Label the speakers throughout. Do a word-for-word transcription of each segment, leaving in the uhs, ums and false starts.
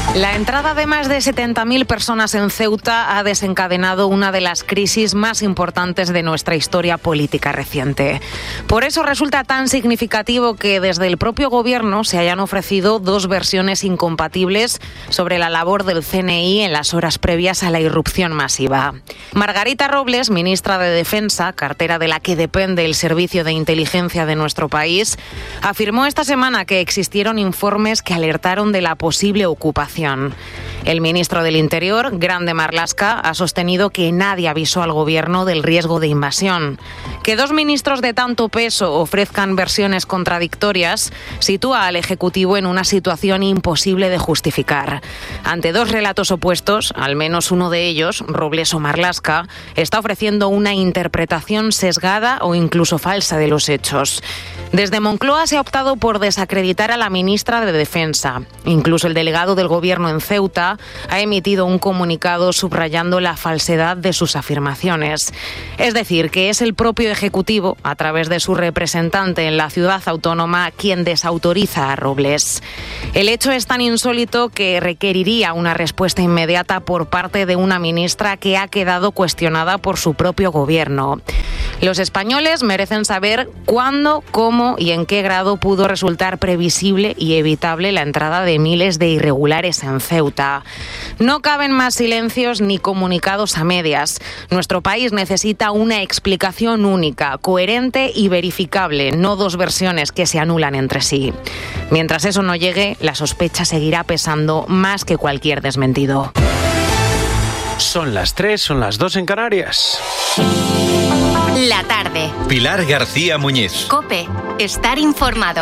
Speaker 1: La entrada de más de setenta mil personas en Ceuta ha desencadenado una de las crisis más importantes de nuestra historia política reciente. Por eso resulta tan significativo que desde el propio Gobierno se hayan ofrecido dos versiones incompatibles sobre la labor del C N I en las horas previas a la irrupción masiva. Margarita Robles, ministra de Defensa, cartera de la que depende el Servicio de Inteligencia de nuestro país, afirmó esta semana que existieron informes que alertaron de la posible ocupación. El ministro del Interior, Grande Marlaska, ha sostenido que nadie avisó al Gobierno del riesgo de invasión. Que dos ministros de tanto peso ofrezcan versiones contradictorias sitúa al Ejecutivo en una situación imposible de justificar. Ante dos relatos opuestos, al menos uno de ellos, Robles o Marlaska, está ofreciendo una interpretación sesgada o incluso falsa de los hechos. Desde Moncloa se ha optado por desacreditar a la ministra de Defensa. Incluso el delegado del Gobierno en Ceuta ha emitido un comunicado subrayando la falsedad de sus afirmaciones. Es decir, que es el propio Ejecutivo, a través de su representante en la ciudad autónoma, quien desautoriza a Robles. El hecho es tan insólito que requeriría una respuesta inmediata por parte de una ministra que ha quedado cuestionada por su propio Gobierno. Los españoles merecen saber cuándo, cómo y en qué grado pudo resultar previsible y evitable la entrada de miles de irregulares en Ceuta. No caben más silencios ni comunicados a medias. Nuestro país necesita una explicación única, coherente y verificable, no dos versiones que se anulan entre sí. Mientras eso no llegue, la sospecha seguirá pesando más que cualquier desmentido.
Speaker 2: Son las tres, son las dos en Canarias.
Speaker 3: La tarde.
Speaker 4: Pilar García Muñiz.
Speaker 3: COPE. Estar informado.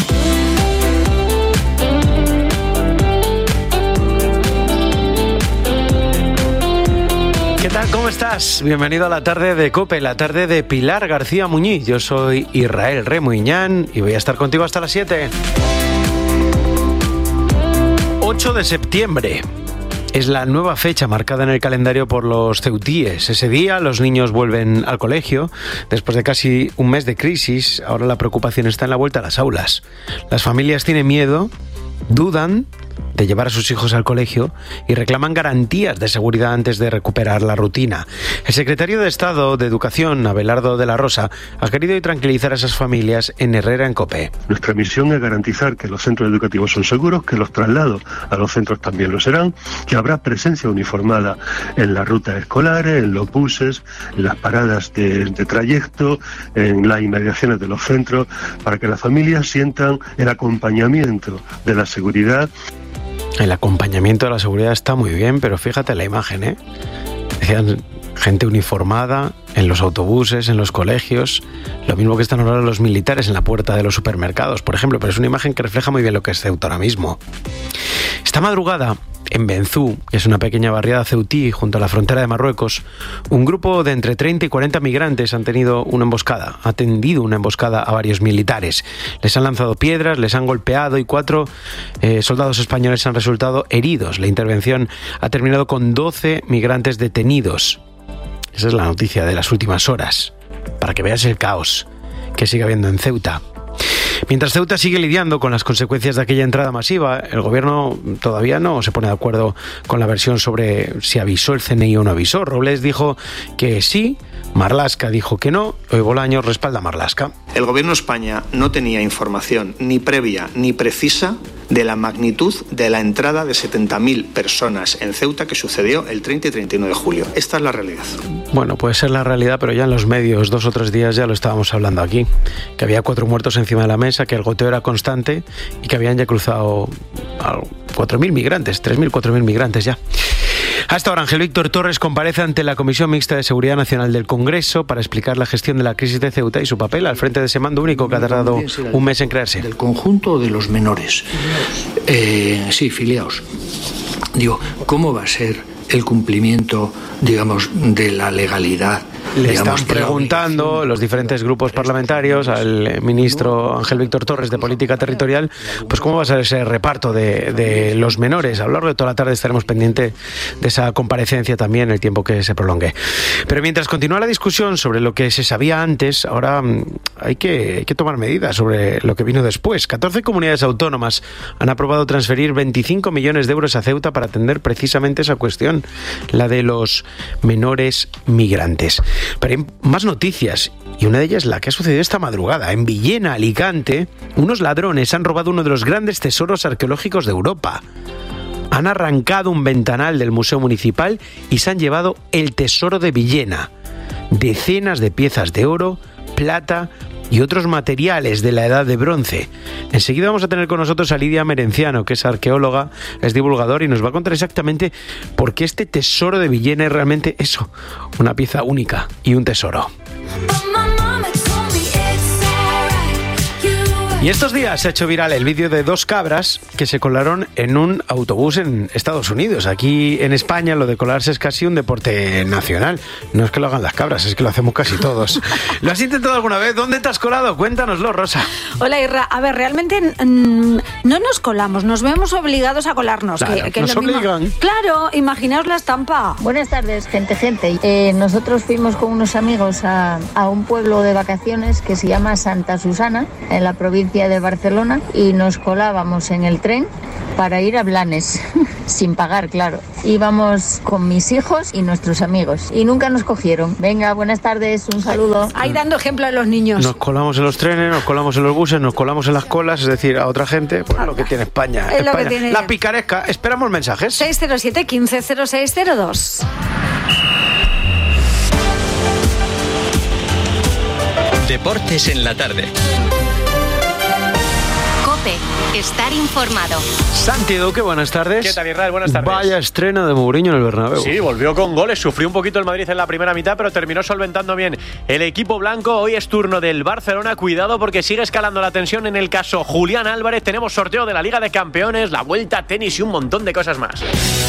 Speaker 2: ¿Qué tal? ¿Cómo estás? Bienvenido a la tarde de COPE, la tarde de Pilar García Muñiz. Yo soy Israel Remuñán y voy a estar contigo hasta las siete. ocho de septiembre. Es la nueva fecha marcada en el calendario por los ceutíes. Ese día los niños vuelven al colegio. Después de casi un mes de crisis, ahora la preocupación está en la vuelta a las aulas. Las familias tienen miedo, dudan de llevar a sus hijos al colegio y reclaman garantías de seguridad antes de recuperar la rutina. El secretario de Estado de Educación, Abelardo de la Rosa, ha querido hoy tranquilizar a esas familias en Herrera en COPE.
Speaker 5: Nuestra misión es garantizar que los centros educativos son seguros, que los traslados a los centros también lo serán, que habrá presencia uniformada en las rutas escolares, en los buses, en las paradas de, de trayecto, en las inmediaciones de los centros, para que las familias sientan el acompañamiento de la seguridad.
Speaker 2: El acompañamiento de la seguridad está muy bien, pero fíjate la imagen, ¿eh? Decían gente uniformada en los autobuses, en los colegios, lo mismo que están ahora los militares en la puerta de los supermercados, por ejemplo, pero es una imagen que refleja muy bien lo que es Ceuta ahora mismo. Esta madrugada, en Benzú, que es una pequeña barriada ceutí junto a la frontera de Marruecos, un grupo de entre treinta y cuarenta migrantes han tenido una emboscada, ha tendido una emboscada a varios militares. Les han lanzado piedras, les han golpeado y cuatro eh, soldados españoles han resultado heridos. La intervención ha terminado con doce migrantes detenidos. Esa es la noticia de las últimas horas, para que veas el caos que sigue habiendo en Ceuta. Mientras Ceuta sigue lidiando con las consecuencias de aquella entrada masiva, el gobierno todavía no se pone de acuerdo con la versión sobre si avisó el C N I o no avisó. Robles dijo que sí, Marlaska dijo que no, hoy Bolaños respalda a Marlaska.
Speaker 6: El gobierno de España no tenía información ni previa ni precisa de la magnitud de la entrada de setenta mil personas en Ceuta que sucedió el treinta y treinta y uno de julio. Esta es la realidad.
Speaker 2: Bueno, puede ser la realidad, pero ya en los medios, dos o tres días ya lo estábamos hablando aquí, que había cuatro muertos encima de la mesa, que el goteo era constante y que habían ya cruzado cuatro mil migrantes, tres mil, cuatro mil migrantes ya. Hasta ahora, Ángel Víctor Torres comparece ante la Comisión Mixta de Seguridad Nacional del Congreso para explicar la gestión de la crisis de Ceuta y su papel al frente de ese mando único que ha tardado un mes en crearse.
Speaker 7: ¿Del conjunto de los menores? Eh, sí, filiados. Digo, ¿cómo va a ser el cumplimiento, digamos, de la legalidad
Speaker 2: Le
Speaker 7: digamos,
Speaker 2: están preguntando los diferentes grupos parlamentarios al ministro Ángel Víctor Torres de Política Territorial, pues cómo va a ser ese reparto de, de los menores. A lo largo de toda la tarde estaremos pendientes de esa comparecencia también, el tiempo que se prolongue. Pero mientras continúa la discusión sobre lo que se sabía antes, ahora hay que, hay que tomar medidas sobre lo que vino después. catorce comunidades autónomas han aprobado transferir veinticinco millones de euros a Ceuta para atender precisamente esa cuestión, la de los menores migrantes. Pero hay más noticias, y una de ellas la que ha sucedido esta madrugada. En Villena, Alicante, unos ladrones han robado uno de los grandes tesoros arqueológicos de Europa. Han arrancado un ventanal del Museo Municipal y se han llevado el tesoro de Villena. Decenas de piezas de oro, plata y otros materiales de la Edad de Bronce. Enseguida vamos a tener con nosotros a Lidia Merenciano, que es arqueóloga, es divulgador y nos va a contar exactamente por qué este tesoro de Villena es realmente eso, una pieza única y un tesoro. Y estos días se ha hecho viral el vídeo de dos cabras que se colaron en un autobús en Estados Unidos. Aquí en España lo de colarse es casi un deporte nacional. No es que lo hagan las cabras, es que lo hacemos casi todos. ¿Lo has intentado alguna vez? ¿Dónde te has colado? Cuéntanoslo, Rosa.
Speaker 8: Hola, Irra. A ver, realmente mmm, no nos colamos, nos vemos obligados a colarnos.
Speaker 2: Claro,
Speaker 8: que, que
Speaker 2: nos
Speaker 8: es lo
Speaker 2: obligan.
Speaker 8: Mismo. Claro, imaginaos la estampa.
Speaker 9: Buenas tardes, gente, gente. Eh, nosotros fuimos con unos amigos a, a un pueblo de vacaciones que se llama Santa Susana, en la provincia de Barcelona, y nos colábamos en el tren para ir a Blanes, sin pagar, claro. Íbamos con mis hijos y nuestros amigos y nunca nos cogieron. Venga, buenas tardes, un saludo.
Speaker 8: Ahí dando ejemplo a los niños.
Speaker 2: Nos colamos en los trenes, nos colamos en los buses, nos colamos en las colas, es decir, a otra gente, pues lo que tiene España.
Speaker 8: Es lo
Speaker 2: España.
Speaker 8: que tiene.
Speaker 2: La picaresca. Esperamos mensajes.
Speaker 8: seis cero siete, quince cero seis cero dos.
Speaker 4: Deportes en la tarde.
Speaker 3: Estar informado.
Speaker 2: Santi Duque, buenas tardes.
Speaker 10: ¿Qué tal, Israel? Buenas tardes.
Speaker 2: Vaya estreno de Mourinho en el Bernabéu.
Speaker 10: Sí, volvió con goles, sufrió un poquito el Madrid en la primera mitad, pero terminó solventando bien el equipo blanco. Hoy es turno del Barcelona, cuidado porque sigue escalando la tensión en el caso Julián Álvarez. Tenemos sorteo de la Liga de Campeones, la Vuelta a Tenis y un montón de cosas más.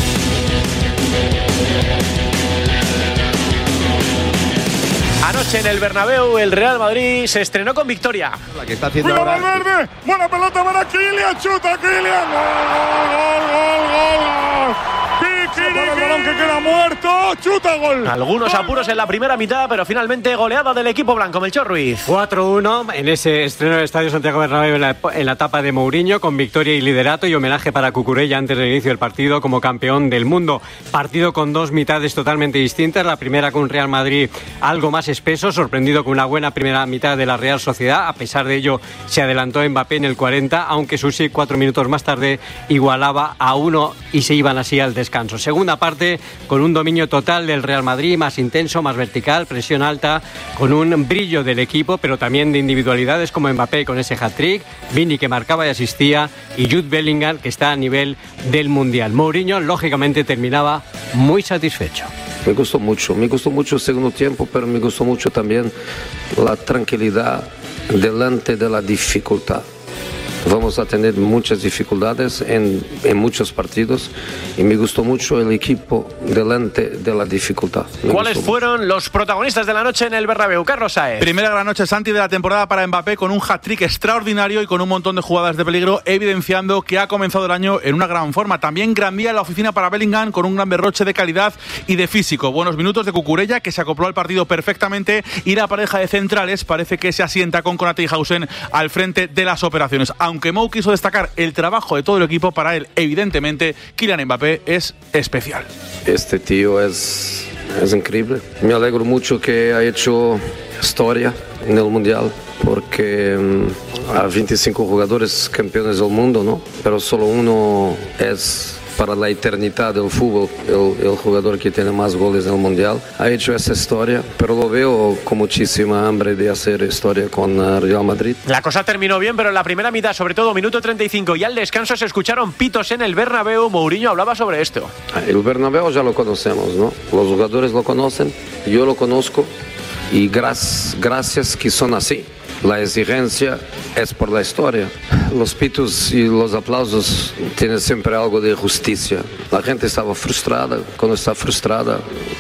Speaker 10: Anoche en el Bernabéu, el Real Madrid se estrenó con victoria.
Speaker 11: La que está haciendo ahora. Valverde, buena pelota para Kylian, chuta Kylian. Gol, gol, gol, gol, gol. El balón que queda muerto, chuta, gol.
Speaker 10: Algunos apuros en la primera mitad, pero finalmente goleada del equipo blanco. Melchor Ruiz.
Speaker 12: cuatro uno en ese estreno del Estadio Santiago Bernabéu en la, en la etapa de Mourinho, con victoria y liderato y homenaje para Cucurella antes del inicio del partido como campeón del mundo. Partido con dos mitades totalmente distintas. La primera con un Real Madrid algo más espeso, sorprendido con una buena primera mitad de la Real Sociedad. A pesar de ello, se adelantó Mbappé en el cuarenta, aunque Susi cuatro minutos más tarde igualaba a uno y se iban así al descanso. Segunda parte con un dominio total del Real Madrid, más intenso, más vertical, presión alta, con un brillo del equipo, pero también de individualidades como Mbappé con ese hat-trick, Vini que marcaba y asistía, y Jude Bellingham que está a nivel del Mundial. Mourinho, lógicamente, terminaba muy satisfecho.
Speaker 13: Me gustó mucho, me gustó mucho el segundo tiempo, pero me gustó mucho también la tranquilidad delante de la dificultad. Vamos a tener muchas dificultades en, en muchos partidos y me gustó mucho el equipo delante de la dificultad. Me
Speaker 10: ¿Cuáles fueron los protagonistas de la noche en el Bernabéu? Carlos Saez.
Speaker 14: Primera gran noche, Santi, de la temporada para Mbappé, con un hat-trick extraordinario y con un montón de jugadas de peligro, evidenciando que ha comenzado el año en una gran forma. También gran día en la oficina para Bellingham, con un gran derroche de calidad y de físico. Buenos minutos de Cucurella, que se acopló al partido perfectamente, y la pareja de centrales parece que se asienta con Konate y Hausen al frente de las operaciones. Aunque Mou quiso destacar el trabajo de todo el equipo, para él, evidentemente, Kylian Mbappé es especial.
Speaker 13: Este tío es, es increíble. Me alegro mucho que ha hecho historia en el Mundial, porque um, hay veinticinco jugadores campeones del mundo, ¿no? Pero solo uno es, para la eternidad del fútbol, el, el jugador que tiene más goles en el Mundial. Ha hecho esa historia, pero lo veo con muchísima hambre de hacer historia con uh, Real Madrid.
Speaker 10: La cosa terminó bien, pero en la primera mitad, sobre todo minuto treinta y cinco y al descanso, se escucharon pitos en el Bernabéu. Mourinho hablaba sobre esto.
Speaker 13: El Bernabéu ya lo conocemos, ¿no? Los jugadores lo conocen, yo lo conozco, y gracias, gracias que son así. La exigencia es por la historia. Los pitos y los aplausos tienen siempre algo de justicia. La gente estaba frustrada. Cuando está frustrada,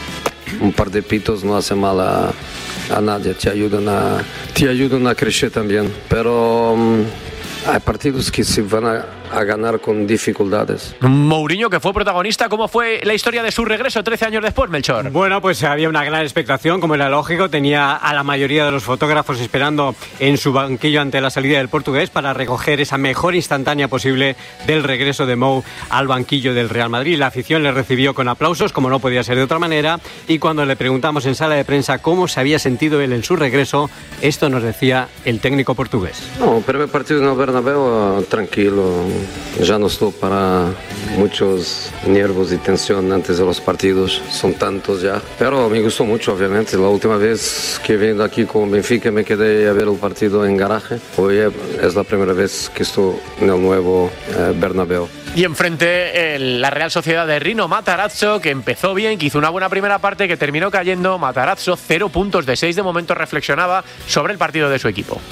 Speaker 13: un par de pitos no hace mal a, a nadie, te ayudan a, te ayudan a crecer también. Pero um, hay partidos que se van a, a ganar con dificultades.
Speaker 10: Mourinho, que fue protagonista, ¿cómo fue la historia de su regreso trece años después, Melchor?
Speaker 12: Bueno, pues había una gran expectación, como era lógico. Tenía a la mayoría de los fotógrafos esperando en su banquillo ante la salida del portugués para recoger esa mejor instantánea posible del regreso de Mou al banquillo del Real Madrid. La afición le recibió con aplausos, como no podía ser de otra manera, y cuando le preguntamos en sala de prensa cómo se había sentido él en su regreso, esto nos decía el técnico portugués.
Speaker 13: No, el primer partido en el Bernabéu, tranquilo. Ya no estoy para muchos nervios y tensión antes de los partidos, son tantos ya. Pero me gustó mucho, obviamente. La última vez que vine aquí con Benfica me quedé a ver el partido en garaje. Hoy es la primera vez que estoy en el nuevo eh, Bernabéu.
Speaker 10: Y enfrente el, la Real Sociedad de Rino Matarazzo, que empezó bien, que hizo una buena primera parte, que terminó cayendo. Matarazzo, cero puntos de seis de momento, reflexionaba sobre el partido de su equipo.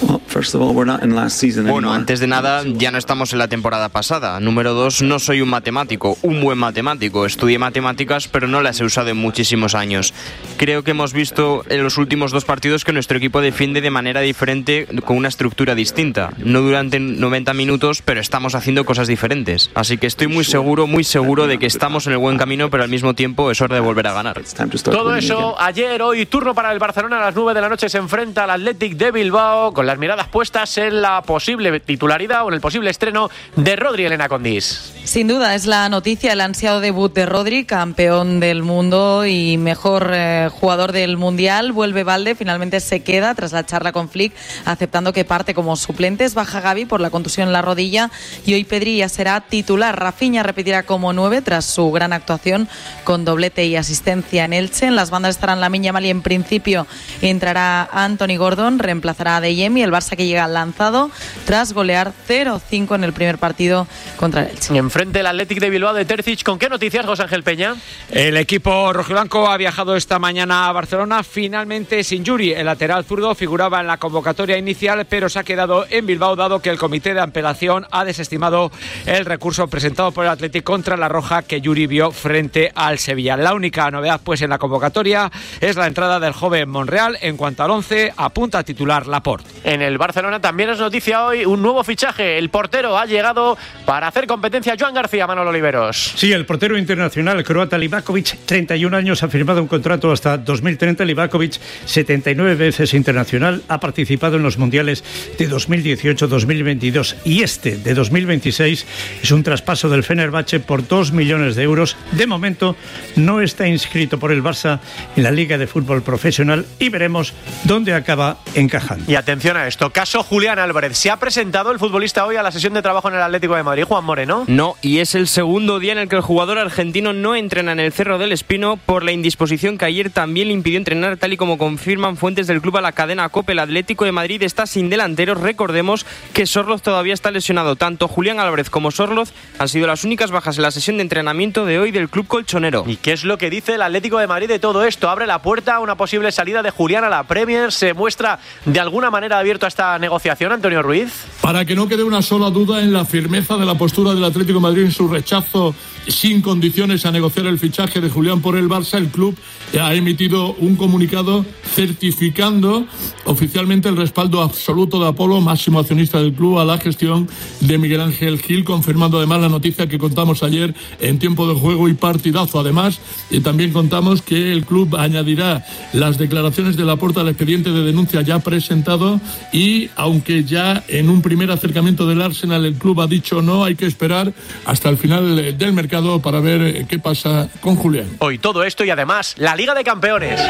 Speaker 15: Bueno, antes de nada, ya no estamos en la temporada pasada. Número dos, no soy un matemático, un buen matemático. Estudié matemáticas, pero no las he usado en muchísimos años. Creo que hemos visto en los últimos dos partidos que nuestro equipo defiende de manera diferente, con una estructura distinta. No durante noventa minutos, pero estamos haciendo cosas diferentes. Así que estoy muy seguro, muy seguro de que estamos en el buen camino, pero al mismo tiempo es hora de volver a ganar.
Speaker 10: Todo eso ayer, hoy, turno para el Barcelona a las nueve de la noche, se enfrenta al Athletic de Bilbao, con las miradas puestas en la posible titularidad o en el posible estreno de Rodri. Elena Condis.
Speaker 16: Sin duda es la noticia, el ansiado debut de Rodri, campeón del mundo y mejor eh, jugador del Mundial. Vuelve Valde, finalmente se queda tras la charla con Flick, aceptando que parte como suplentes. Baja Gavi por la contusión en la rodilla y hoy Pedri ya será titular. Rafinha repetirá como nueve tras su gran actuación con doblete y asistencia en Elche. En las bandas estarán Lamine Yamal y en principio entrará Anthony Gordon, reemplazará a Adeyemi, el Barça que llega lanzado tras golear cero cinco en el primer partido contra el Elche.
Speaker 10: Y enfrente el Athletic de Bilbao de Terzic. ¿Con qué noticias, José Ángel Peña?
Speaker 17: El equipo rojiblanco ha viajado esta mañana a Barcelona, finalmente sin Yuri. El lateral zurdo figuraba en la convocatoria inicial, pero se ha quedado en Bilbao dado que el comité de apelación ha desestimado el recurso presentado por el Athletic contra la roja que Yuri vio frente al Sevilla. La única novedad pues en la convocatoria es la entrada del joven Monreal. En cuanto al once, apunta a titular Laporte.
Speaker 10: En el Barcelona también es noticia hoy un nuevo fichaje. El portero ha llegado para hacer competencia. Joan García, Manolo Oliveros.
Speaker 18: Sí, el portero internacional croata Livakovic, treinta y un años, ha firmado un contrato hasta dos mil treinta. Livakovic, setenta y nueve veces internacional, ha participado en los mundiales de dos mil dieciocho, dos mil veintidós y este de dos mil veintiséis es un traspaso del Fenerbahce por dos millones de euros. De momento no está inscrito por el Barça en la Liga de Fútbol Profesional y veremos dónde acaba encajando.
Speaker 10: Y atención a esto, caso Julián Álvarez. ¿Se ha presentado el futbolista hoy a la sesión de trabajo en el Atlético de Madrid, Juan Moreno?
Speaker 15: No, y es el segundo día en el que el jugador argentino no entrena en el Cerro del Espino por la indisposición que ayer también le impidió entrenar, tal y como confirman fuentes del club a la cadena COPE. El Atlético de Madrid está sin delanteros. Recordemos que Sorloz todavía está lesionado. Tanto Julián Álvarez como Sorloz han sido las únicas bajas en la sesión de entrenamiento de hoy del club colchonero.
Speaker 10: ¿Y qué es lo que dice el Atlético de Madrid de todo esto? ¿Abre la puerta a una posible salida de Julián a la Premier? ¿Se muestra de alguna manera abierto a esta negociación, Antonio Ruiz?
Speaker 19: Para que no quede una sola duda en la firmeza de la postura del Atlético de Madrid en su rechazo sin condiciones a negociar el fichaje de Julián por el Barça, el club ha emitido un comunicado certificando oficialmente el respaldo absoluto de Apolo, máximo accionista del club, a la gestión de Miguel Ángel Gil, confirmando además la noticia que contamos ayer en tiempo de juego y partidazo. Además, eh, también contamos que el club añadirá las declaraciones de Laporta al expediente de denuncia ya presentado y, aunque ya en un primer acercamiento del Arsenal el club ha dicho no, hay que esperar hasta el final del mercado para ver qué pasa con Julián.
Speaker 10: Hoy todo esto y además la Liga de Campeones.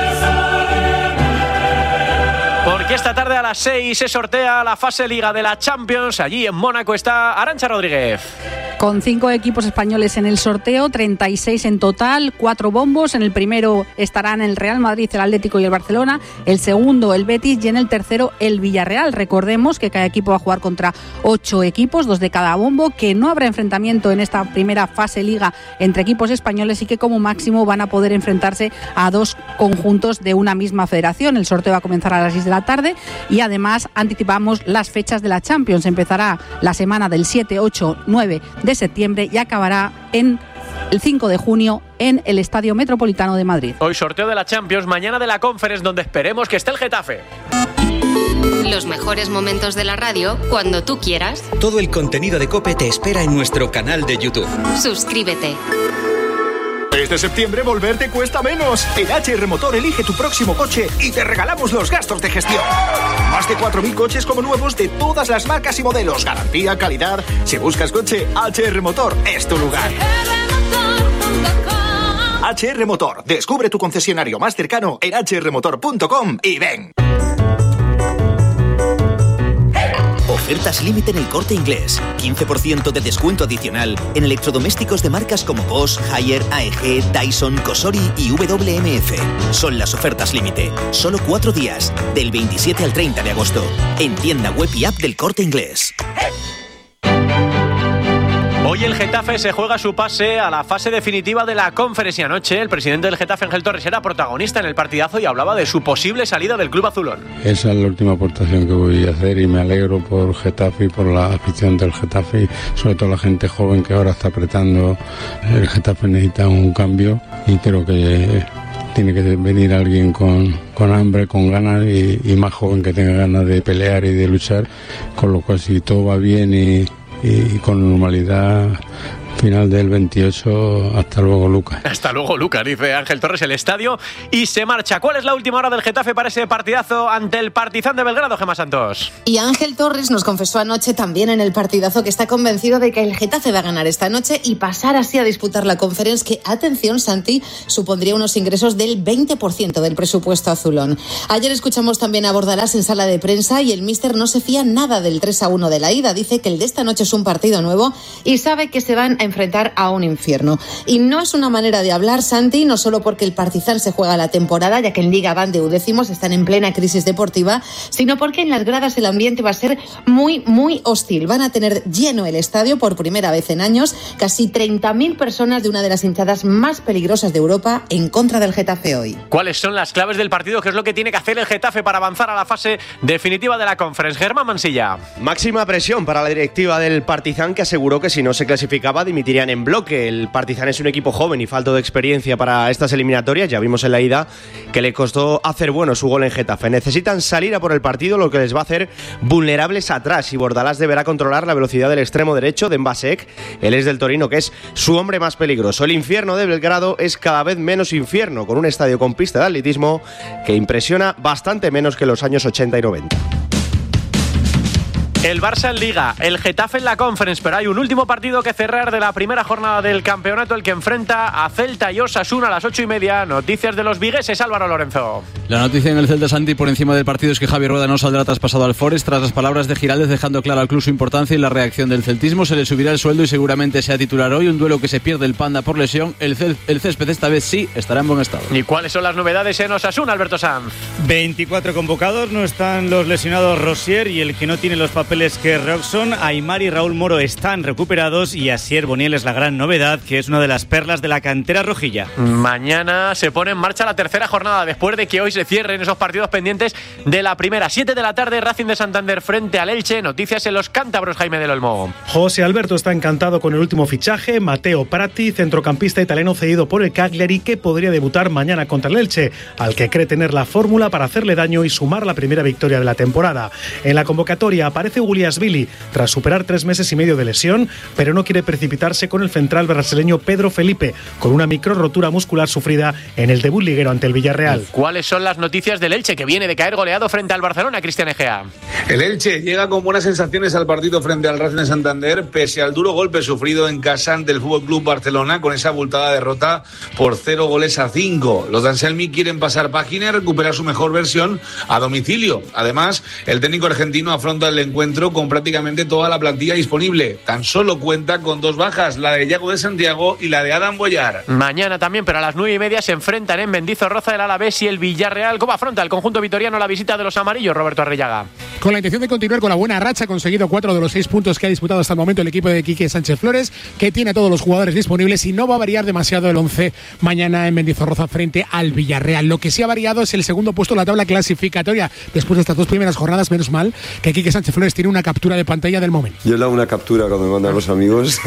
Speaker 10: Porque esta tarde a las seis se sortea la fase Liga de la Champions. Allí en Mónaco está Arantxa Rodríguez.
Speaker 8: Con cinco equipos españoles en el sorteo, treinta y seis en total, cuatro bombos. En el primero estarán el Real Madrid, el Atlético y el Barcelona. El segundo, el Betis, y en el tercero, el Villarreal. Recordemos que cada equipo va a jugar contra ocho equipos, dos de cada bombo, que no habrá enfrentamiento en esta primera fase Liga entre equipos españoles y que como máximo van a poder enfrentarse a dos conjuntos de una misma federación. El sorteo va a comenzar a las seis de la tarde y además anticipamos las fechas de la Champions. Empezará la semana del siete, ocho, nueve de septiembre y acabará en el cinco de junio en el Estadio Metropolitano de Madrid.
Speaker 10: Hoy sorteo de la Champions, mañana de la Conference, donde esperemos que esté el Getafe.
Speaker 3: Los mejores momentos de la radio cuando tú quieras.
Speaker 4: Todo el contenido de COPE te espera en nuestro canal de YouTube.
Speaker 3: Suscríbete.
Speaker 20: Este septiembre volver te cuesta menos. En H R Motor elige tu próximo coche y te regalamos los gastos de gestión. Más de cuatro mil coches como nuevos de todas las marcas y modelos. Garantía, calidad. Si buscas coche, H R Motor es tu lugar. H R Motor. Descubre tu concesionario más cercano en h r motor punto com y ven.
Speaker 21: Ofertas límite en El Corte Inglés. quince por ciento de descuento adicional en electrodomésticos de marcas como Bosch, Haier, A E G, Dyson, Cosori y W M F. Son las ofertas límite. Solo cuatro días, del veintisiete al treinta de agosto. En tienda web y app del Corte Inglés.
Speaker 10: Hoy el Getafe se juega su pase a la fase definitiva de la Conference y anoche el presidente del Getafe, Ángel Torres, era protagonista en el partidazo y hablaba de su posible salida del club azulón.
Speaker 22: Esa es la última aportación que voy a hacer y me alegro por Getafe y por la afición del Getafe y sobre todo la gente joven que ahora está apretando. El Getafe necesita un cambio y creo que tiene que venir alguien con, con hambre, con ganas y, y más joven que tenga ganas de pelear y de luchar, con lo cual si todo va bien y y con normalidad final del veintiocho, hasta luego Lucas.
Speaker 10: Hasta luego Lucas, dice Ángel Torres, el estadio y se marcha. ¿Cuál es la última hora del Getafe para ese partidazo ante el Partizan de Belgrado, Gemma Santos?
Speaker 23: Y Ángel Torres nos confesó anoche también en el partidazo que está convencido de que el Getafe va a ganar esta noche y pasar así a disputar la Conference, que, atención Santi, supondría unos ingresos del veinte por ciento del presupuesto azulón. Ayer escuchamos también a Bordalás en sala de prensa y el míster no se fía nada del tres a uno de la ida. Dice que el de esta noche es un partido nuevo y sabe que se van a enfrentar a un infierno. Y no es una manera de hablar, Santi, no solo porque el Partizan se juega la temporada, ya que en Liga van de undécimos, están en plena crisis deportiva, sino porque en las gradas el ambiente va a ser muy, muy hostil. Van a tener lleno el estadio por primera vez en años, casi treinta mil personas de una de las hinchadas más peligrosas de Europa en contra del Getafe hoy.
Speaker 10: ¿Cuáles son las claves del partido? ¿Qué es lo que tiene que hacer el Getafe para avanzar a la fase definitiva de la Conference? Germán Mansilla.
Speaker 24: Máxima presión para la directiva del Partizan, que aseguró que si no se clasificaba dimitirían en bloque. El Partizan es un equipo joven y falto de experiencia para estas eliminatorias. Ya vimos en la ida que le costó hacer bueno su gol en Getafe. Necesitan salir a por el partido, lo que les va a hacer vulnerables atrás, y Bordalás deberá controlar la velocidad del extremo derecho de Mbasek. Él es del Torino, que es su hombre más peligroso. El infierno de Belgrado es cada vez menos infierno, con un estadio con pista de atletismo que impresiona bastante menos que los años ochenta y noventa.
Speaker 10: El Barça en Liga, el Getafe en la Conference, pero hay un último partido que cerrar de la primera jornada del campeonato, el que enfrenta a Celta y Osasuna a las ocho y media. Noticias de los vigueses, Álvaro Lorenzo.
Speaker 25: La noticia en el Celta, Santi, por encima del partido, es que Javi Rueda no saldrá traspasado al Forest tras las palabras de Giraldez, dejando claro al club su importancia y la reacción del celtismo. Se le subirá el sueldo y seguramente sea titular hoy. Un duelo que se pierde el Panda por lesión. El, cel- el césped esta vez sí estará en buen estado.
Speaker 10: ¿Y cuáles son las novedades en Osasuna, Alberto Sanz?
Speaker 26: veinticuatro convocados, no están los lesionados Rosier y el que no tiene los papeles que Roxon. Aimar y Raúl Moro están recuperados y Asier Boniel es la gran novedad, que es una de las perlas de la cantera rojilla.
Speaker 10: Mañana se pone en marcha la tercera jornada, después de que hoy se cierren esos partidos pendientes de la primera. siete de la tarde, Racing de Santander frente al Elche. Noticias en los cántabros, Jaime del Olmo.
Speaker 27: José Alberto está encantado con el último fichaje, Matteo Prati, centrocampista italiano cedido por el Cagliari, que podría debutar mañana contra el Elche, al que cree tener la fórmula para hacerle daño y sumar la primera victoria de la temporada. En la convocatoria aparece Guliasvili, tras superar tres meses y medio de lesión, pero no quiere precipitarse con el central brasileño Pedro Felipe, con una micro rotura muscular sufrida en el debut liguero ante el Villarreal.
Speaker 10: ¿Cuáles son las noticias del Elche, que viene de caer goleado frente al Barcelona, Cristian Egea?
Speaker 28: El Elche llega con buenas sensaciones al partido frente al Racing de Santander, pese al duro golpe sufrido en casa ante el F C Barcelona, con esa abultada derrota por cero goles a cinco. Los de Anselmi quieren pasar página y recuperar su mejor versión a domicilio. Además, el técnico argentino afronta el encuentro con prácticamente toda la plantilla disponible. Tan solo cuenta con dos bajas, la de Yago de Santiago y la de Adam Boyar.
Speaker 10: Mañana también, pero a las nueve y media, se enfrentan en Mendizorroza el Alavés y el Villarreal. ¿Cómo afronta el conjunto vitoriano la visita de los amarillos, Roberto Arrillaga?
Speaker 29: Con la intención de continuar con la buena racha, ha conseguido cuatro de los seis puntos que ha disputado hasta el momento el equipo de Quique Sánchez Flores, que tiene a todos los jugadores disponibles y no va a variar demasiado el once mañana en Mendizorroza frente al Villarreal. Lo que sí ha variado es el segundo puesto en la tabla clasificatoria. Después de estas dos primeras jornadas, menos mal que Quique Sánchez Flores tiene una captura de pantalla del momento.
Speaker 1: Yo le hago una captura cuando me mandan los amigos.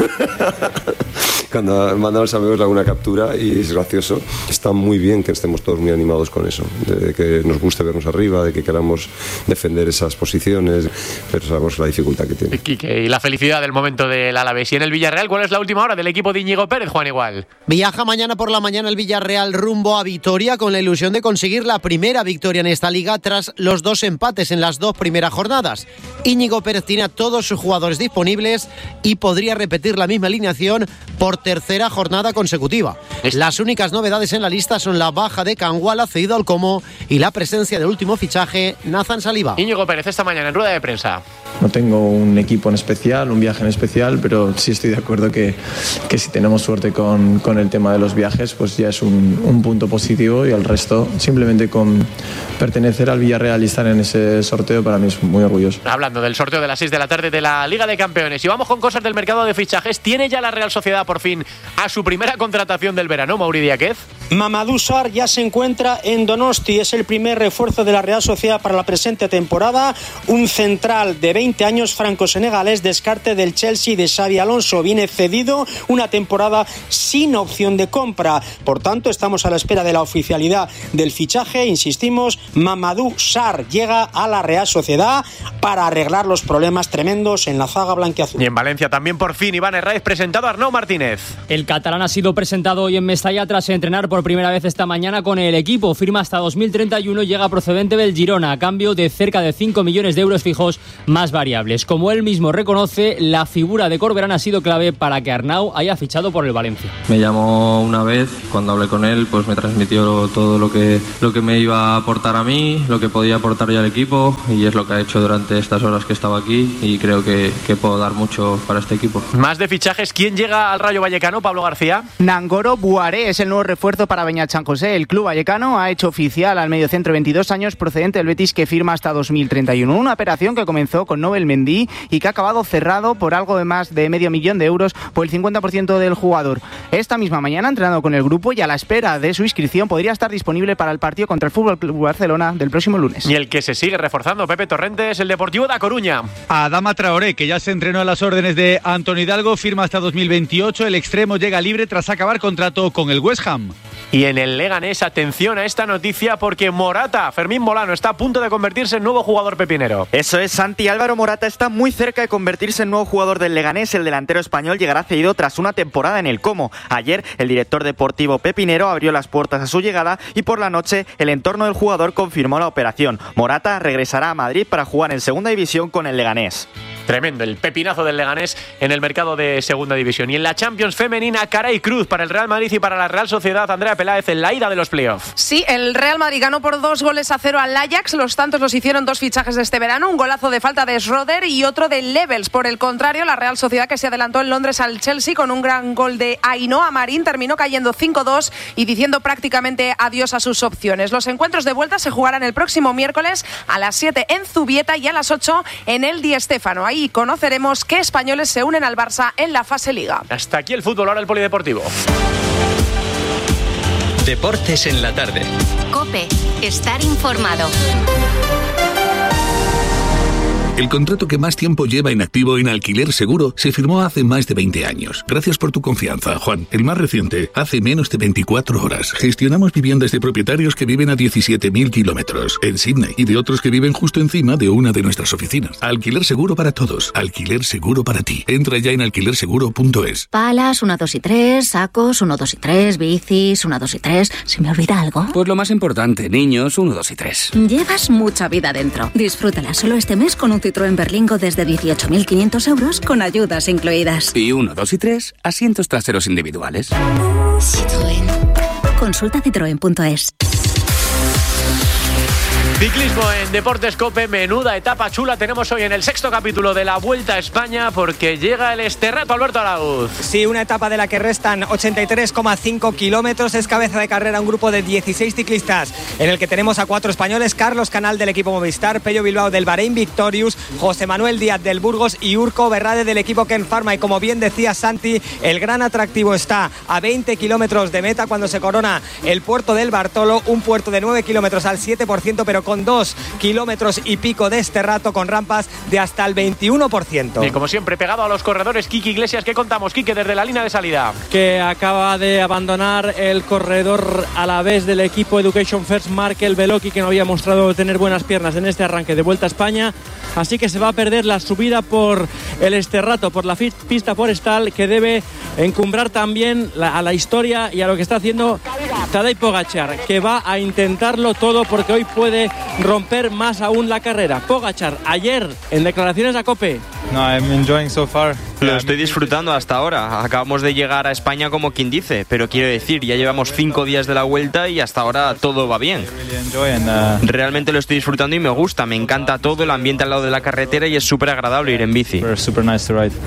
Speaker 1: Cuando me mandan los amigos le hago una captura y es gracioso. Está muy bien que estemos todos muy animados con eso, de que nos guste vernos arriba, de que queramos defender esas posiciones, pero sabemos la dificultad que tiene.
Speaker 10: Quique, y la felicidad del momento del Alavés. Y en el Villarreal, ¿cuál es la última hora del equipo de Íñigo Pérez, Juan Igual?
Speaker 2: Viaja mañana por la mañana el Villarreal rumbo a Vitoria con la ilusión de conseguir la primera victoria en esta liga tras los dos empates en las dos primeras jornadas. Íñigo Pérez tiene a todos sus jugadores disponibles y podría repetir la misma alineación por tercera jornada consecutiva. Las únicas novedades en la lista son la baja de Canguala, cedido al Como, y la presencia del último fichaje, Nathan Saliba.
Speaker 10: Íñigo Pérez esta mañana en rueda de prensa.
Speaker 5: No tengo un equipo en especial, un viaje en especial, pero sí estoy de acuerdo que, que si tenemos suerte con, con el tema de los viajes, pues ya es un, un punto positivo, y el resto, simplemente con pertenecer al Villarreal y estar en ese sorteo, para mí es muy orgulloso.
Speaker 10: Hablando del sorteo de las seis de la tarde de la Liga de Campeones, y vamos con cosas del mercado de fichajes. ¿Tiene ya la Real Sociedad por fin a su primera contratación del verano, Mauri Díaz?
Speaker 6: Mamadou Sarr ya se encuentra en Donosti, es el primer refuerzo de la Real Sociedad para la presente temporada, un central de veinte años franco-senegalés, descarte del Chelsea de Xabi Alonso, viene cedido, una temporada sin opción de compra, por tanto estamos a la espera de la oficialidad del fichaje. Insistimos, Mamadou Sarr llega a la Real Sociedad para arreglar los problemas tremendos en la zaga blanquiazul.
Speaker 10: Y en Valencia también por fin Iván Herraiz presentado a Arnau Martínez.
Speaker 7: El catalán ha sido presentado hoy en Mestalla tras entrenar por primera vez esta mañana con el equipo. Firma hasta dos mil treinta y uno, llega procedente del Girona a cambio de cerca de cinco millones de euros fijos más variables. Como él mismo reconoce, la figura de Corberán ha sido clave para que Arnau haya fichado por el Valencia.
Speaker 9: Me llamó una vez, cuando hablé con él, pues me transmitió todo lo que, lo que me iba a aportar a mí, lo que podía aportar yo al equipo, y es lo que ha hecho durante estas horas que estaba aquí, y creo que, que puedo dar mucho para este equipo.
Speaker 10: Más de fichajes, ¿quién llega al Rayo Vallecano, Pablo García?
Speaker 11: Nangoro Buaré es el nuevo refuerzo para Beñat San José. El club vallecano ha hecho oficial al mediocentro de veintidós años procedente del Betis, que firma hasta dos mil treinta y uno. Una operación que comenzó con Nobel Mendy y que ha acabado cerrado por algo de más de medio millón de euros por el cincuenta por ciento del jugador. Esta misma mañana ha entrenado con el grupo y a la espera de su inscripción podría estar disponible para el partido contra el F C Barcelona del próximo lunes.
Speaker 10: Y el que se sigue reforzando, Pepe Torrente, es el Deportivo da Coruña.
Speaker 12: Adama Traoré, que ya se entrenó a las órdenes de Antoni Hidalgo, firma hasta dos mil veintiocho. El extremo llega libre tras acabar contrato con el West Ham.
Speaker 10: Y en el Leganés, atención a esta noticia, porque Morata, Fermín Molano, está a punto de convertirse en nuevo jugador pepinero.
Speaker 14: Eso es, Santi. Álvaro Morata está muy cerca de convertirse en nuevo jugador del Leganés. El delantero español llegará cedido tras una temporada en el Como. Ayer, el director deportivo pepinero abrió las puertas a su llegada y por la noche el entorno del jugador confirmó la operación. Morata regresará a Madrid para jugar en segunda división con el Leganés.
Speaker 10: Tremendo el pepinazo del Leganés en el mercado de segunda división. Y en la Champions femenina, cara y cruz para el Real Madrid y para la Real Sociedad. Andrea Peláez en la ida de los playoffs.
Speaker 30: Sí, el Real Madrid ganó por dos goles a cero al Ajax. Los tantos los hicieron dos fichajes de este verano, un golazo de falta de Schroeder y otro de Levels. Por el contrario, la Real Sociedad, que se adelantó en Londres al Chelsea con un gran gol de Ainhoa Marín, terminó cayendo cinco dos y diciendo prácticamente adiós a sus opciones. Los encuentros de vuelta se jugarán el próximo miércoles a las siete en Zubieta y a las ocho en el Di Stéfano. Ahí conoceremos qué españoles se unen al Barça en la fase Liga.
Speaker 10: Hasta aquí el fútbol, ahora el polideportivo.
Speaker 4: Deportes en la tarde.
Speaker 3: COPE. Estar informado.
Speaker 31: El contrato que más tiempo lleva en activo en Alquiler Seguro se firmó hace más de veinte años. Gracias por tu confianza, Juan. El más reciente, hace menos de veinticuatro horas. Gestionamos viviendas de propietarios que viven a diecisiete mil kilómetros en Sydney y de otros que viven justo encima de una de nuestras oficinas. Alquiler Seguro para todos. Alquiler Seguro para ti. Entra ya en alquiler seguro punto es.
Speaker 32: Palas, una, dos y tres, sacos, uno, dos y tres, bicis, una, dos y tres. ¿Se me olvida algo?
Speaker 33: Pues lo más importante, niños, uno, dos y tres.
Speaker 32: Llevas mucha vida dentro. Disfrútala solo este mes con un Citroën Berlingo desde dieciocho mil quinientos euros con ayudas incluidas.
Speaker 33: Y uno, dos y tres, asientos traseros individuales.
Speaker 32: Citroën. Consulta citroen punto es.
Speaker 10: Ciclismo en Deportes COPE, menuda etapa chula tenemos hoy en el sexto capítulo de la Vuelta a España, porque llega el Esterrato, Alberto Arauz.
Speaker 34: Sí, una etapa de la que restan ochenta y tres coma cinco kilómetros, es cabeza de carrera un grupo de dieciséis ciclistas, en el que tenemos a cuatro españoles: Carlos Canal del equipo Movistar, Pello Bilbao del Bahrein Victorious, José Manuel Díaz del Burgos y Urco Berrade del equipo Ken Pharma. Y como bien decía Santi, el gran atractivo está a veinte kilómetros de meta cuando se corona el puerto del Bartolo, un puerto de nueve kilómetros al siete por ciento, pero con con dos kilómetros y pico de este rato con rampas de hasta el veintiuno por ciento.
Speaker 10: Y como siempre, pegado a los corredores, Quique Iglesias, ¿qué contamos, Quique, desde la línea de salida?
Speaker 8: Que acaba de abandonar el corredor a la vez del equipo Education First, Markel Beloki, que no había mostrado tener buenas piernas en este arranque de Vuelta a España, así que se va a perder la subida por el Esterrato, por la pista forestal, que debe encumbrar también la, a la historia y a lo que está haciendo Tadej Pogačar, que va a intentarlo todo porque hoy puede romper más aún la carrera. Pogačar, ayer en declaraciones a COPE.
Speaker 13: No, I'm enjoying so far.
Speaker 15: Lo estoy disfrutando hasta ahora. Acabamos de llegar a España como quien dice, pero quiero decir, ya llevamos cinco días de la vuelta y hasta ahora todo va bien. Realmente lo estoy disfrutando y me gusta, me encanta todo, el ambiente al lado de la carretera y es súper agradable ir en bici.
Speaker 13: Super nice to ride.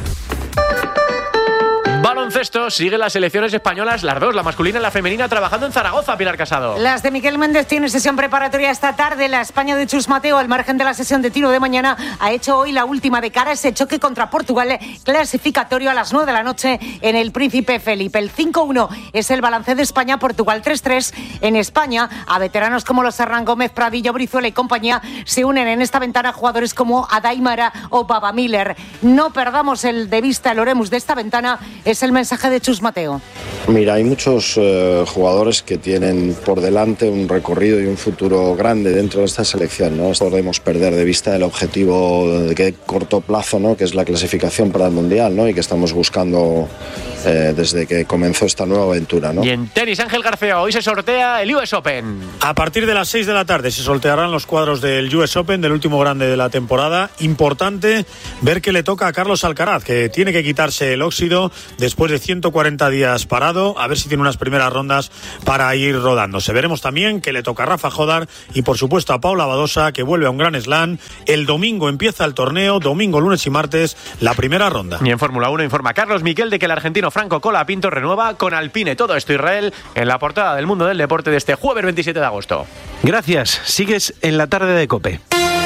Speaker 10: Baloncesto, siguen las selecciones españolas, las dos, la masculina y la femenina, trabajando en Zaragoza, Pilar Casado.
Speaker 16: Las de Miguel Méndez tienen sesión preparatoria esta tarde. La España de Chus Mateo, al margen de la sesión de tiro de mañana, ha hecho hoy la última de cara a ese choque contra Portugal, clasificatorio a las nueve de la noche en el Príncipe Felipe. El cinco uno es el balance de España, Portugal tres tres. En España, a veteranos como los Hernán Gómez, Pradillo, Brizuela y compañía, se unen en esta ventana jugadores como Adaimara o Baba Miller. No perdamos el de vista el Oremus de esta ventana, es el mensaje de Chus Mateo.
Speaker 17: Mira, hay muchos eh, jugadores que tienen por delante un recorrido y un futuro grande dentro de esta selección, ¿no? Podemos perder de vista el objetivo de corto plazo, ¿no? Que es la clasificación para el Mundial, ¿no? Y que estamos buscando eh, desde que comenzó esta nueva aventura, ¿no?
Speaker 10: Y en tenis, Ángel García, hoy se sortea el U S Open.
Speaker 18: A partir de las seis de la tarde se sortearán los cuadros del U S Open, del último grande de la temporada. Importante ver que le toca a Carlos Alcaraz, que tiene que quitarse el óxido después de ciento cuarenta días parado, a ver si tiene unas primeras rondas para ir rodándose. Veremos también que le toca a Rafa Jodar y por supuesto a Paula Badosa, que vuelve a un gran slam. El domingo empieza el torneo, domingo, lunes y martes, la primera ronda.
Speaker 10: Y en Fórmula uno informa Carlos Miquel de que el argentino Franco Colapinto renueva con Alpine. Todo esto Israel en la portada del Mundo del Deporte de este jueves veintisiete de agosto.
Speaker 19: Gracias, sigues en la tarde de COPE.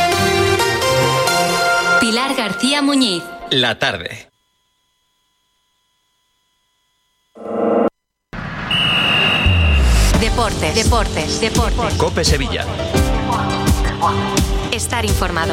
Speaker 3: Pilar García Muñiz.
Speaker 4: La tarde.
Speaker 3: Deportes, deportes, deportes.
Speaker 4: COPE Sevilla.
Speaker 3: Estar informado.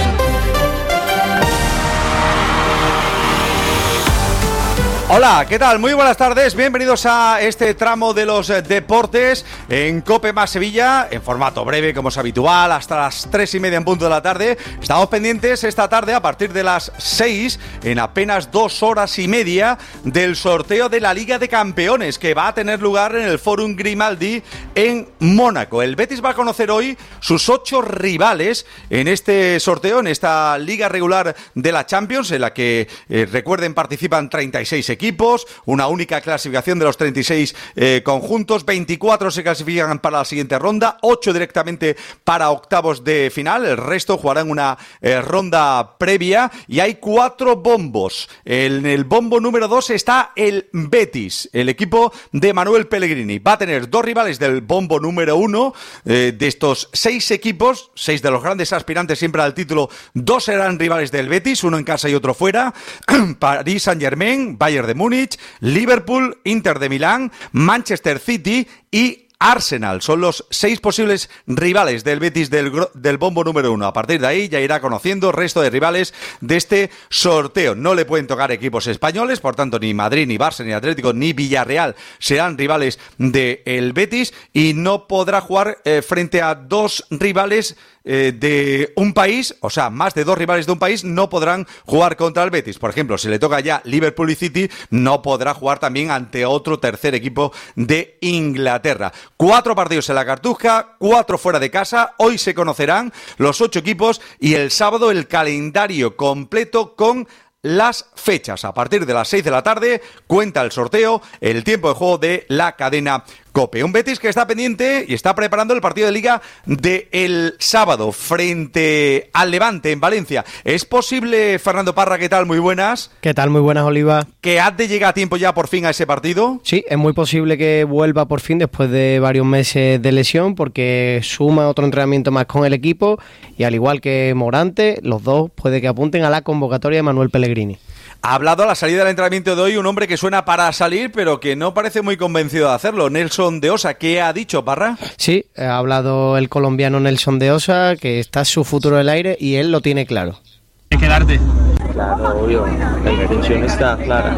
Speaker 19: Hola, ¿qué tal? Muy buenas tardes, bienvenidos a este tramo de los deportes en COPE más Sevilla, en formato breve como es habitual, hasta las tres y media en punto de la tarde. Estamos pendientes esta tarde a partir de las seis, en apenas dos horas y media, del sorteo de la Liga de Campeones, que va a tener lugar en el Fórum Grimaldi en Mónaco. El Betis va a conocer hoy sus ocho rivales en este sorteo, en esta Liga regular de la Champions, en la que, eh, recuerden, participan treinta y seis equipos, una única clasificación de los treinta y seis eh, conjuntos, veinticuatro se clasifican para la siguiente ronda, ocho directamente para octavos de final, el resto jugarán una eh, ronda previa y hay cuatro bombos. En el bombo número dos está el Betis, el equipo de Manuel Pellegrini. Va a tener dos rivales del bombo número uno, eh, de estos seis equipos, seis de los grandes aspirantes siempre al título, dos serán rivales del Betis, uno en casa y otro fuera. París Saint-Germain, Bayern de Múnich, Liverpool, Inter de Milán, Manchester City y Arsenal. Son los seis posibles rivales del Betis del, del bombo número uno. A partir de ahí ya irá conociendo el resto de rivales de este sorteo. No le pueden tocar equipos españoles, por tanto ni Madrid, ni Barça, ni Atlético, ni Villarreal serán rivales del Betis y no podrá jugar eh, frente a dos rivales Eh, de un país, o sea, más de dos rivales de un país no podrán jugar contra el Betis. Por ejemplo, si le toca ya Liverpool y City, no podrá jugar también ante otro tercer equipo de Inglaterra. Cuatro partidos en la Cartuja, cuatro fuera de casa. Hoy se conocerán los ocho equipos y el sábado el calendario completo con las fechas. A partir de las seis de la tarde cuenta el sorteo, el tiempo de juego de la cadena COPE. Un Betis que está pendiente y está preparando el partido de Liga del sábado frente al Levante en Valencia. ¿Es posible, Fernando Parra, qué tal? Muy buenas.
Speaker 20: ¿Qué tal? Muy buenas, Oliva.
Speaker 19: ¿Que has de llegar a tiempo ya por fin a ese partido?
Speaker 20: Sí, es muy posible que vuelva por fin después de varios meses de lesión, porque suma otro entrenamiento más con el equipo y al igual que Morante, los dos puede que apunten a la convocatoria de Manuel Pellegrini.
Speaker 19: Ha hablado a la salida del entrenamiento de hoy un hombre que suena para salir, pero que no parece muy convencido de hacerlo. Nelson de Osa, ¿qué ha dicho, Parra?
Speaker 20: Sí, ha hablado el colombiano Nelson de Osa, que está su futuro en el aire y él lo tiene claro.
Speaker 9: ¿Hay que quedarte?
Speaker 1: Claro, obvio, la intención está clara.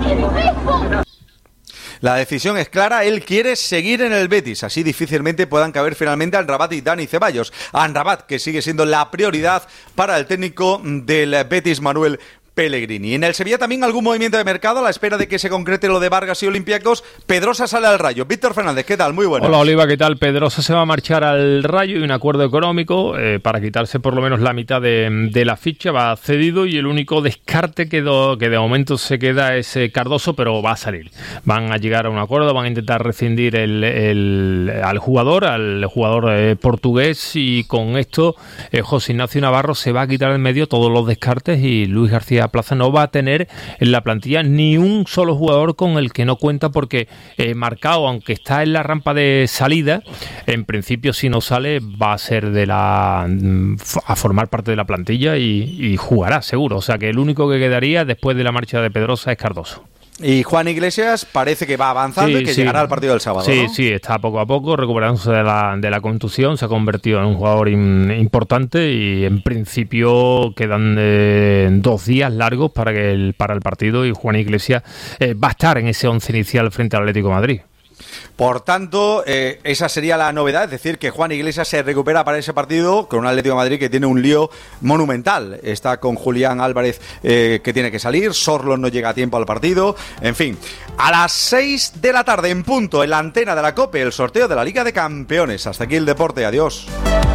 Speaker 19: La decisión es clara, él quiere seguir en el Betis, así difícilmente puedan caber finalmente Amrabat y Dani Ceballos. Amrabat, que sigue siendo la prioridad para el técnico del Betis, Manuel Pellegrini. En el Sevilla también algún movimiento de mercado a la espera de que se concrete lo de Vargas y Olympiacos. Pedrosa sale al Rayo. Víctor Fernández, ¿qué tal? Muy buenas.
Speaker 2: Hola Oliva, ¿qué tal? Pedrosa se va a marchar al Rayo y un acuerdo económico eh, para quitarse por lo menos la mitad de, de la ficha, va cedido y el único descarte que, do, que de momento se queda es eh, Cardoso, pero va a salir. Van a llegar a un acuerdo, van a intentar rescindir el, el, al jugador, al jugador eh, portugués, y con esto eh, José Ignacio Navarro se va a quitar en medio todos los descartes y Luis García Plaza no va a tener en la plantilla ni un solo jugador con el que no cuenta, porque eh, Marcao, aunque está en la rampa de salida, en principio si no sale va a ser de la a formar parte de la plantilla y, y jugará seguro, o sea que el único que quedaría después de la marcha de Pedrosa es Cardoso.
Speaker 19: Y Juan Iglesias parece que va avanzando sí, y que sí. llegará al partido del sábado.
Speaker 2: Sí,
Speaker 19: ¿no?
Speaker 2: sí, está poco a poco recuperándose de la, de la contusión, se ha convertido en un jugador in, importante y en principio quedan eh, dos días largos para, que el, para el partido, y Juan Iglesias eh, va a estar en ese once inicial frente al Atlético de Madrid.
Speaker 19: Por tanto, eh, esa sería la novedad, es decir, que Juan Iglesias se recupera para ese partido con un Atlético de Madrid que tiene un lío monumental. Está con Julián Álvarez eh, que tiene que salir, Sorlo no llega a tiempo al partido, en fin. A las seis de la tarde en punto, en la antena de la COPE, el sorteo de la Liga de Campeones. Hasta aquí el deporte, adiós.